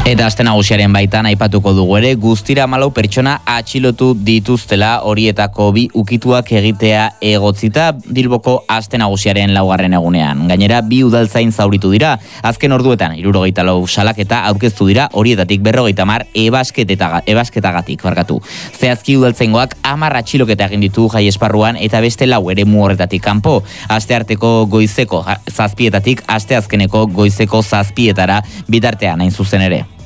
Eta aste nagusiaren baitan aipatuko dugu ere, guztira 14 pertsona atxilotu dituztela, horietako 2 ukituak egitea egotzita Bilboko aste nagusiaren 4. egunean. Gainera, 2 udaltzain zauritu dira, azken orduetan 74 salaketa aurkeztu dira, horietatik 50 ebasketagatik. Zehazki udaltzaingoak 10 atxiloketa egin ditu jai esparruan eta beste 4 eremu horretatik kanpo. Astearteko goizeko 7 aste azkeneko goizeko 7 bitartean hain zuzen ere.